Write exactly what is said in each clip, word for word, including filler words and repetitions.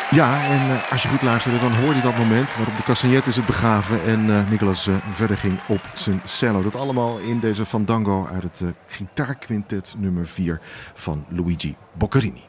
Ja, en uh, als je goed luisterde, dan hoor je dat moment waarop de castagnet is het begraven en uh, Nicolas uh, verder ging op zijn cello. Dat allemaal in deze Fandango uit het uh, gitaarquintet nummer vier van Luigi Boccherini.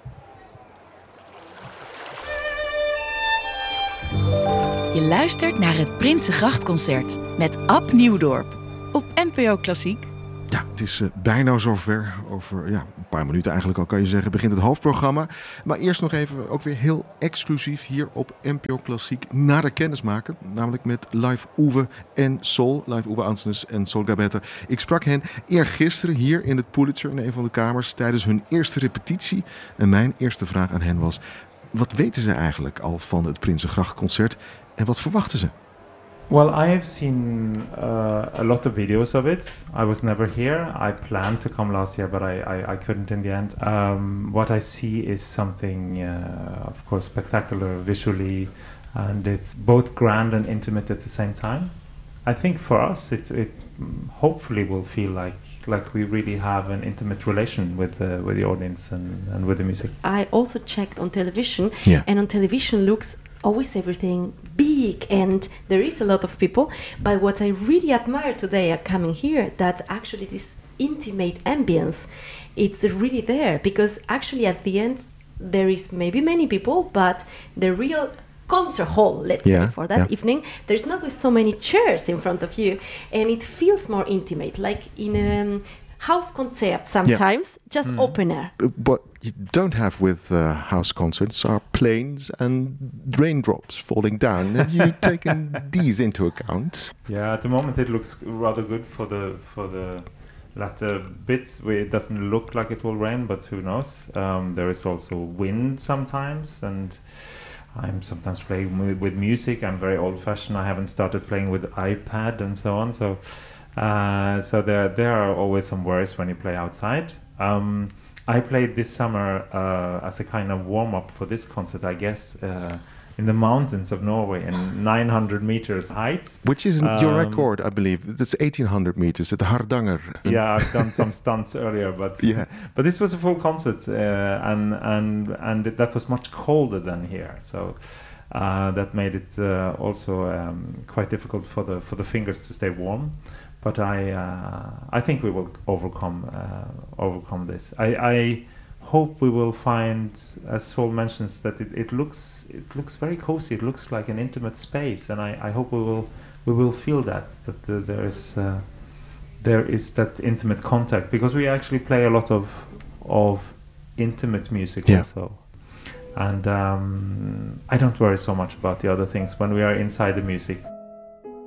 Je luistert naar het Prinsengrachtconcert met Ab Nieuwdorp op N P O Klassiek. Ja, het is uh, bijna zover. Over ja, een paar minuten eigenlijk al kan je zeggen begint het hoofdprogramma. Maar eerst nog even ook weer heel exclusief hier op N P O Klassiek nader kennis maken. Namelijk met Live Uwe en Sol. Live Uwe Ansnes en Sol Gabetta. Ik sprak hen eergisteren hier in het Pulitzer in een van de kamers tijdens hun eerste repetitie. En mijn eerste vraag aan hen was: wat weten ze eigenlijk al van het Prinsengrachtconcert en wat verwachten ze? Well, I have seen uh, a lot of videos of it. I was never here. I planned to come last year, but I, I, I couldn't in the end. Um, what I see is something, uh, of course, spectacular visually, and it's both grand and intimate at the same time. I think for us, it, it hopefully will feel like like we really have an intimate relation with the with the audience and, and with the music. I also checked on television, Yeah. and on television looks always everything big and there is a lot of people, but what I really admire today at coming here, that actually this intimate ambience, it's really there, because actually at the end there is maybe many people, but the real concert hall, let's Yeah, say, for that yeah. evening, there's not with so many chairs in front of you, and it feels more intimate, like in a house concert sometimes, just Mm. open air. What you don't have with uh, house concerts are planes and raindrops falling down. Have you taken these into account? Yeah, at the moment it looks rather good for the for the latter bits where it doesn't look like it will rain, but who knows? Um, there is also wind sometimes, and I'm sometimes playing mu- with music. I'm very old-fashioned. I haven't started playing with iPad and so on. So, uh, so there there are always some worries when you play outside. Um, I played this summer uh, as a kind of warm-up for this concert, I guess, uh, in the mountains of Norway, in nine hundred meters height. Which is your Um, record, I believe. That's eighteen hundred meters at the Hardanger. Yeah, I've done some stunts earlier, but Yeah. but this was a full concert, uh, and and and it, that was much colder than here, so uh, that made it uh, also um, quite difficult for the for the fingers to stay warm. But I uh, I think we will overcome uh, overcome this. I, I hope we will find, as Saul mentions, that it, it looks it looks very cozy. It looks like an intimate space, and I, I hope we will we will feel that that the, there is. Uh, there is that intimate contact, because we actually play a lot of of intimate music Yeah. also, and um, I don't worry so much about the other things when we are inside the music.